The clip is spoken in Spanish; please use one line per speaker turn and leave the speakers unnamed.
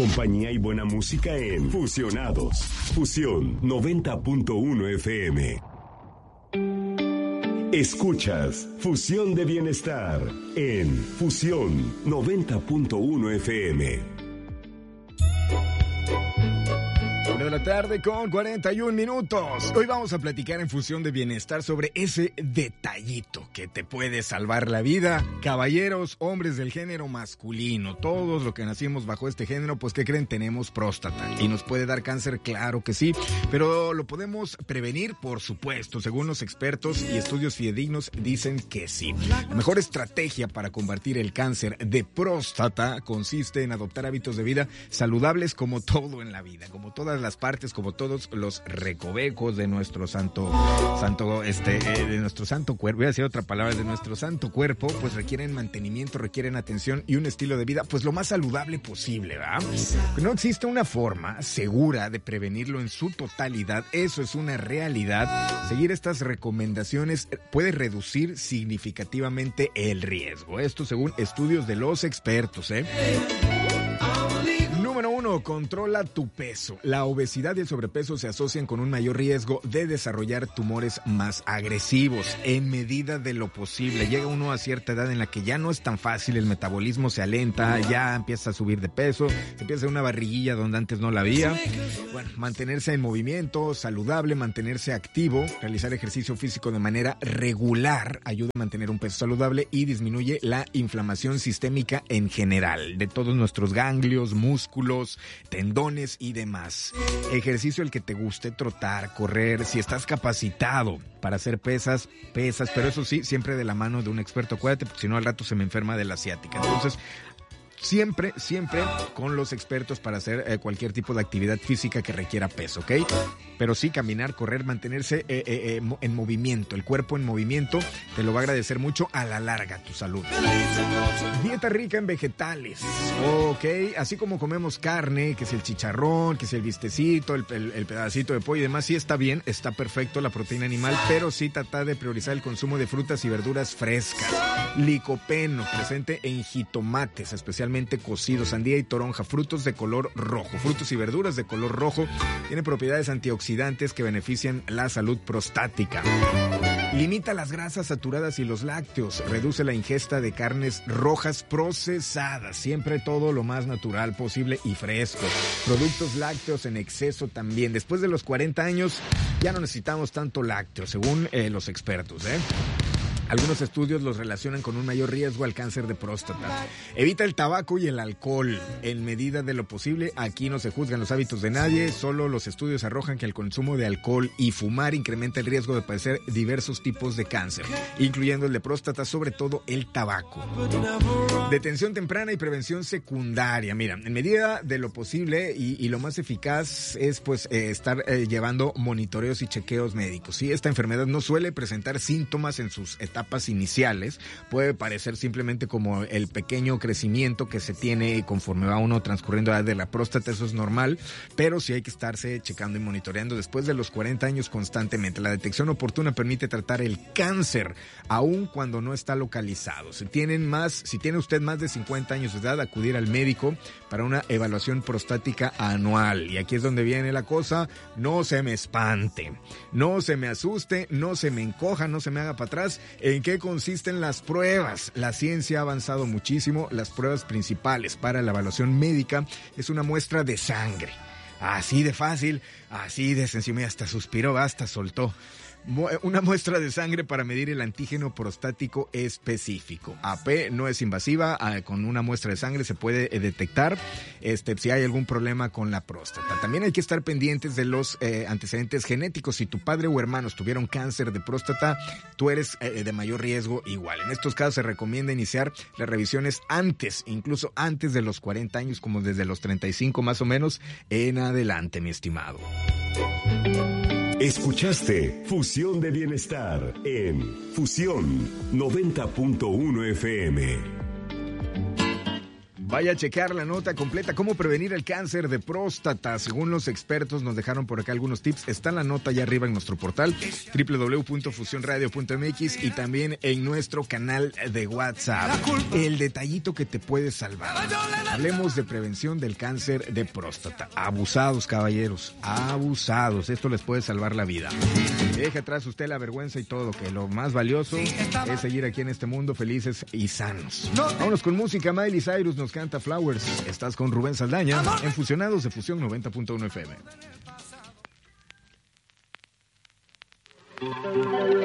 compañía y buena música en Fusionados. Fusión 90.1 FM. Escuchas Fusión de Bienestar en Fusión 90.1 FM.
1 de la tarde con 41 minutos. Hoy vamos a platicar en Fusión de Bienestar sobre ese detallito que te puede salvar la vida. Caballeros, hombres del género masculino, todos los que nacimos bajo este género, pues ¿qué creen? Tenemos próstata y nos puede dar cáncer, claro que sí, pero ¿lo podemos prevenir? Por supuesto, según los expertos y estudios fidedignos dicen que sí. La mejor estrategia para combatir el cáncer de próstata consiste en adoptar hábitos de vida saludables, como todo en la vida, como todas las partes, como todos los recovecos de nuestro santo cuerpo. Voy a decir otra palabra, de nuestro santo cuerpo, pues requieren mantenimiento, requieren atención y un estilo de vida pues lo más saludable posible, ¿verdad? No existe una forma segura de prevenirlo en su totalidad, eso es una realidad. Seguir estas recomendaciones puede reducir significativamente el riesgo, esto según estudios de los expertos, Número 1, controla tu peso. La obesidad y el sobrepeso se asocian con un mayor riesgo de desarrollar tumores más agresivos. En medida de lo posible, llega uno a cierta edad en la que ya no es tan fácil, el metabolismo se alenta, ya empieza a subir de peso, se empieza a hacer una barriguilla donde antes no la había. Bueno, mantenerse en movimiento saludable, mantenerse activo, realizar ejercicio físico de manera regular ayuda a mantener un peso saludable y disminuye la inflamación sistémica en general de todos nuestros ganglios, músculos, tendones y demás. Ejercicio el que te guste, trotar, correr, si estás capacitado para hacer pesas, pero eso sí, siempre de la mano de un experto, acuérdate, porque si no al rato se me enferma de la ciática. Entonces, siempre con los expertos para hacer cualquier tipo de actividad física que requiera peso, ¿ok? Pero sí, caminar, correr, mantenerse en movimiento. El cuerpo en movimiento te lo va a agradecer mucho a la larga tu salud. Dieta rica en vegetales, ¿ok? Así como comemos carne, que si el chicharrón, que si el bistecito, el pedacito de pollo y demás, sí está bien, está perfecto la proteína animal, pero sí trata de priorizar el consumo de frutas y verduras frescas. Licopeno, presente en jitomates, especialmente cocidos, sandía y toronja, frutos de color rojo, frutos y verduras de color rojo, tiene propiedades antioxidantes que benefician la salud prostática. Limita las grasas saturadas y los lácteos, reduce la ingesta de carnes rojas procesadas, siempre todo lo más natural posible y fresco. Productos lácteos en exceso también. Después de los 40 años ya no necesitamos tanto lácteo, según los expertos, Algunos estudios los relacionan con un mayor riesgo al cáncer de próstata. Evita el tabaco y el alcohol en medida de lo posible. Aquí no se juzgan los hábitos de nadie, solo los estudios arrojan que el consumo de alcohol y fumar incrementa el riesgo de padecer diversos tipos de cáncer, incluyendo el de próstata, sobre todo el tabaco. Detención temprana y prevención secundaria. Mira, en medida de lo posible y lo más eficaz es estar llevando monitoreos y chequeos médicos. Sí, esta enfermedad no suele presentar síntomas en sus etapas iniciales, puede parecer simplemente como el pequeño crecimiento que se tiene conforme va uno transcurriendo la edad de la próstata, eso es normal, pero sí hay que estarse checando y monitoreando después de los 40 años constantemente. La detección oportuna permite tratar el cáncer aun cuando no está localizado. Si tiene usted más de 50 años de edad, acudir al médico para una evaluación prostática anual. Y aquí es donde viene la cosa, no se me espante, no se me asuste, no se me encoja, no se me haga para atrás. ¿En qué consisten las pruebas? La ciencia ha avanzado muchísimo. Las pruebas principales para la evaluación médica es una muestra de sangre. Así de fácil, así de sencillo. Y hasta suspiró, hasta soltó. Una muestra de sangre para medir el antígeno prostático específico. AP no es invasiva, con una muestra de sangre se puede detectar si hay algún problema con la próstata. También hay que estar pendientes de los antecedentes genéticos. Si tu padre o hermanos tuvieron cáncer de próstata, tú eres de mayor riesgo igual. En estos casos se recomienda iniciar las revisiones incluso antes de los 40 años, como desde los 35 más o menos en adelante, mi estimado.
Escuchaste Fusión de Bienestar en Fusión 90.1 FM.
Vaya a checar la nota completa. ¿Cómo prevenir el cáncer de próstata? Según los expertos, nos dejaron por acá algunos tips. Está la nota allá arriba en nuestro portal www.fusionradio.mx y también en nuestro canal de WhatsApp. El detallito que te puede salvar. Hablemos de prevención del cáncer de próstata. Abusados, caballeros, abusados. Esto les puede salvar la vida. Deje atrás usted la vergüenza y todo, que lo más valioso es seguir aquí en este mundo felices y sanos. Vámonos con música. Miley Cyrus nos canta Flowers. Estás con Rubén Saldaña en Fusionados de Fusión 90.1 FM.